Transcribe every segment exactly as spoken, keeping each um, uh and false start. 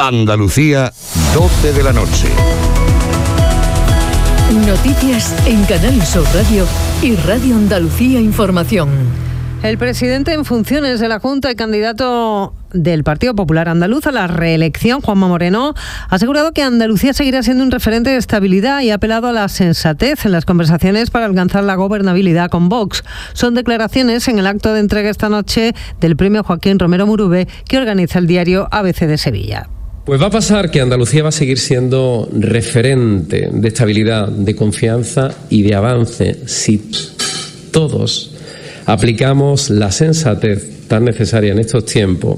Andalucía, doce de la noche. Noticias en Canal Sur Radio y Radio Andalucía Información. El presidente en funciones de la Junta y candidato del Partido Popular Andaluz a la reelección, Juanma Moreno, ha asegurado que Andalucía seguirá siendo un referente de estabilidad y ha apelado a la sensatez en las conversaciones para alcanzar la gobernabilidad con Vox. Son declaraciones en el acto de entrega esta noche del premio Joaquín Romero Murube que organiza el diario A B C de Sevilla. Pues va a pasar que Andalucía va a seguir siendo referente de estabilidad, de confianza y de avance si todos aplicamos la sensatez tan necesaria en estos tiempos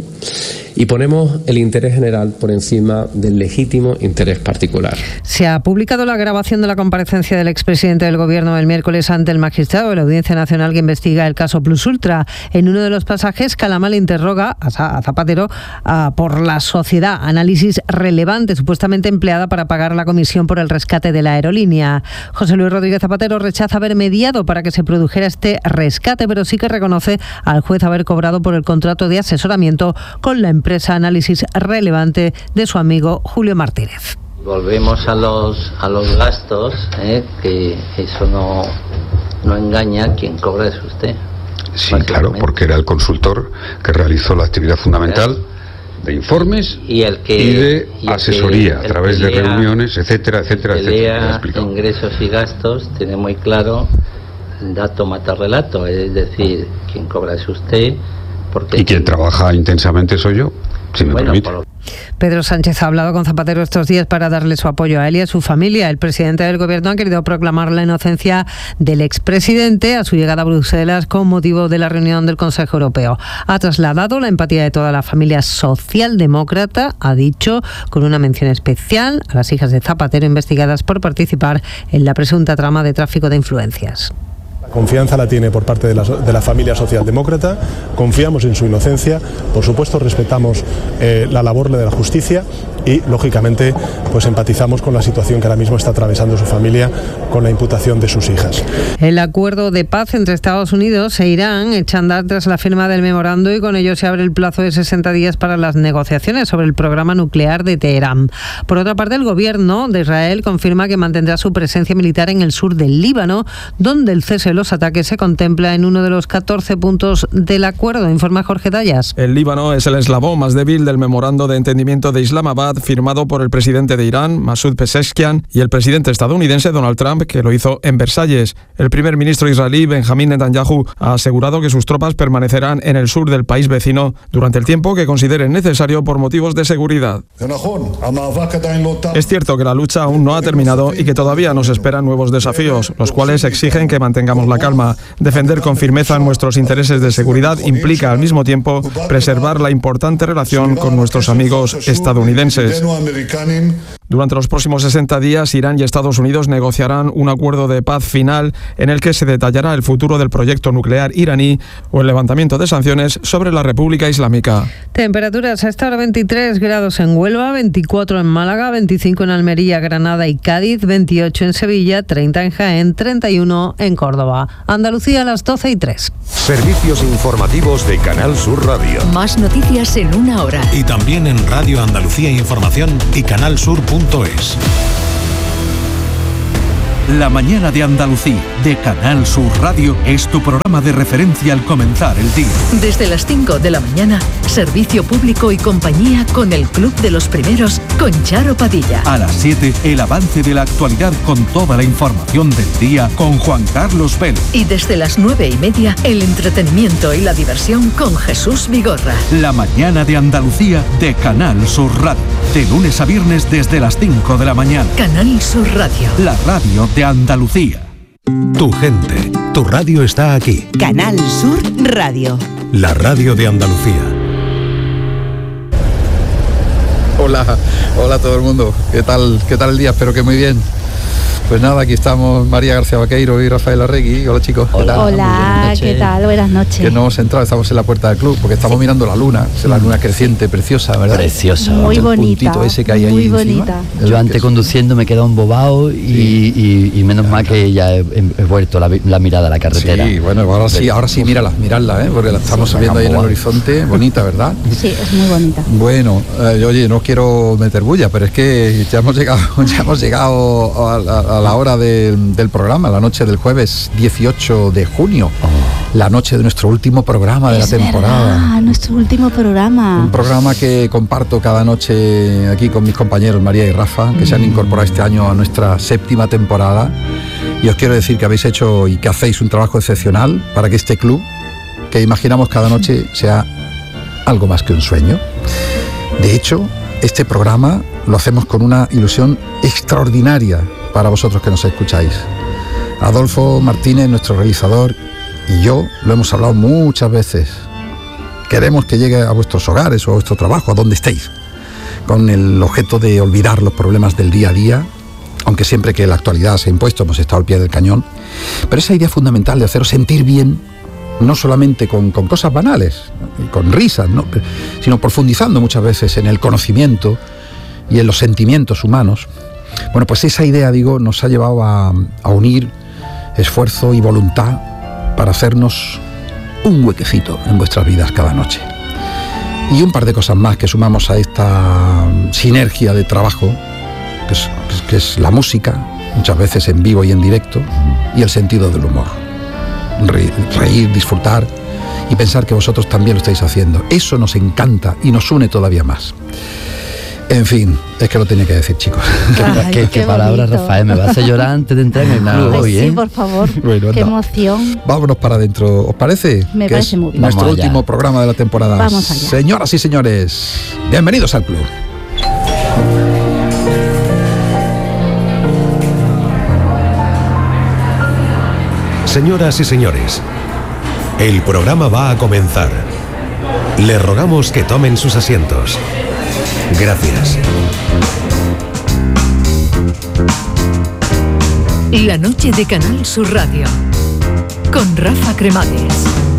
y ponemos el interés general por encima del legítimo interés particular. Se ha publicado la grabación de la comparecencia del expresidente del Gobierno el miércoles ante el magistrado de la Audiencia Nacional que investiga el caso Plus Ultra. En uno de los pasajes, Calamar interroga a Zapatero a, por la sociedad, análisis relevante supuestamente empleada para pagar la comisión por el rescate de la aerolínea. José Luis Rodríguez Zapatero rechaza haber mediado para que se produjera este rescate, pero sí que reconoce al juez haber cobrado por el contrato de asesoramiento con la empresa Análisis Relevante de su amigo Julio Martínez. Volvemos a los a los gastos, ¿eh? Que eso no, no engaña, quien cobra es usted. Sí, claro, porque era el consultor que realizó la actividad fundamental de informes y, el que, y de y el asesoría que, a través de lea, reuniones, etcétera, etcétera, el que etcétera. Lea ingresos y gastos, tiene muy claro, dato mata relato, es decir, quien cobra es usted. Porque y quien trabaja intensamente soy yo, si me bueno, permite. Por... Pedro Sánchez ha hablado con Zapatero estos días para darle su apoyo a él y a su familia. El presidente del Gobierno ha querido proclamar la inocencia del expresidente a su llegada a Bruselas con motivo de la reunión del Consejo Europeo. Ha trasladado la empatía de toda la familia socialdemócrata, ha dicho, con una mención especial a las hijas de Zapatero investigadas por participar en la presunta trama de tráfico de influencias. Confianza la tiene por parte de la, de la familia socialdemócrata, confiamos en su inocencia, por supuesto respetamos eh, la labor de la justicia y, lógicamente, pues empatizamos con la situación que ahora mismo está atravesando su familia con la imputación de sus hijas. El acuerdo de paz entre Estados Unidos e Irán echa a andar tras la firma del memorando y con ello se abre el plazo de sesenta días para las negociaciones sobre el programa nuclear de Teherán. Por otra parte, el gobierno de Israel confirma que mantendrá su presencia militar en el sur del Líbano, donde el cese de los ataques se contempla en uno de los catorce puntos del acuerdo, informa Jorge Dallas. El Líbano es el eslabón más débil del memorando de entendimiento de Islamabad firmado por el presidente de Irán, Masoud Pezeshkian, y el presidente estadounidense Donald Trump, que lo hizo en Versalles. El primer ministro israelí, Benjamín Netanyahu, ha asegurado que sus tropas permanecerán en el sur del país vecino durante el tiempo que consideren necesario por motivos de seguridad. Es cierto que la lucha aún no ha terminado y que todavía nos esperan nuevos desafíos, los cuales exigen que mantengamos la calma. Defender con firmeza nuestros intereses de seguridad implica al mismo tiempo preservar la importante relación con nuestros amigos estadounidenses. Durante los próximos sesenta días, Irán y Estados Unidos negociarán un acuerdo de paz final en el que se detallará el futuro del proyecto nuclear iraní o el levantamiento de sanciones sobre la República Islámica. Temperaturas a esta hora veintitrés grados en Huelva, veinticuatro en Málaga, veinticinco en Almería, Granada y Cádiz, veintiocho en Sevilla, treinta en Jaén, treinta y uno en Córdoba. Andalucía a las doce y tres. Servicios informativos de Canal Sur Radio. Más noticias en una hora. Y también en Radio Andalucía Información y canalsur punto es. La mañana de Andalucía, de Canal Sur Radio, es tu programa de referencia al comenzar el día. Desde las cinco de la mañana, servicio público y compañía con el Club de los Primeros, con Charo Padilla. A las siete, el avance de la actualidad con toda la información del día con Juan Carlos Vélez. Y desde las nueve y media, el entretenimiento y la diversión con Jesús Vigorra. La mañana de Andalucía, de Canal Sur Radio. De lunes a viernes desde las cinco de la mañana. Canal Sur Radio. La radio de Andalucía. Tu gente, tu radio está aquí. Canal Sur Radio. La radio de Andalucía. Hola, hola a todo el mundo. ¿Qué tal, qué tal el día? Espero que muy bien. Pues nada, aquí estamos María García Vaqueiro y Rafael Arregui. Hola chicos. ¿Qué tal? Hola, ¿qué tal? Buenas noches. Que no hemos entrado, estamos en la puerta del club porque estamos mirando la luna, es la luna creciente, preciosa, ¿verdad? Preciosa. Muy el bonita. puntito ese que hay ahí muy encima. bonita. Yo antes conduciendo me he quedado embobado y, sí. y, y menos mal que ya he, he vuelto la, la mirada a la carretera. Sí, bueno, ahora sí, ahora sí, mírala, miradla, ¿eh? Porque la estamos sí, viendo ahí en el horizonte, bonita, ¿verdad? Sí, es muy bonita. Bueno, eh, oye, no quiero meter bulla, pero es que ya hemos llegado, ya hemos llegado a, a, a la hora de, del programa, la noche del jueves dieciocho de junio, oh. la noche de nuestro último programa de es la temporada. Verdad, nuestro último programa. Un programa que comparto cada noche aquí con mis compañeros María y Rafa, que mm. se han incorporado este año a nuestra séptima temporada. Y os quiero decir que habéis hecho y que hacéis un trabajo excepcional para que este club, que imaginamos cada noche, sea algo más que un sueño. De hecho, este programa lo hacemos con una ilusión extraordinaria para vosotros que nos escucháis. Adolfo Martínez, nuestro realizador, y yo lo hemos hablado muchas veces. Queremos que llegue a vuestros hogares o a vuestro trabajo, a donde estéis, con el objeto de olvidar los problemas del día a día, aunque siempre que la actualidad se ha impuesto hemos estado al pie del cañón. Pero esa idea fundamental de haceros sentir bien, no solamente con, con cosas banales, con risas, ¿no?, sino profundizando muchas veces en el conocimiento y en los sentimientos humanos. Bueno, pues esa idea, digo, nos ha llevado a, a unir esfuerzo y voluntad para hacernos un huequecito en vuestras vidas cada noche. Y un par de cosas más que sumamos a esta sinergia de trabajo, que es, que es la música, muchas veces en vivo y en directo, y el sentido del humor. Reír, reír, disfrutar y pensar que vosotros también lo estáis haciendo. Eso nos encanta y nos une todavía más. En fin, es que lo tenía que decir, chicos. Ay, qué, qué, qué palabras, Rafael, me va a hacer llorar antes de entrar en el club no, hoy, sí, ¿eh? por favor, bueno, qué no. emoción. Vámonos para adentro, ¿os parece? Me que parece es muy bien. Nuestro Vamos último allá. programa de la temporada. Vamos allá. Señoras y señores, bienvenidos al club. Señoras y señores, el programa va a comenzar. Les rogamos que tomen sus asientos. Gracias. La noche de Canal Sur Radio con Rafa Cremades.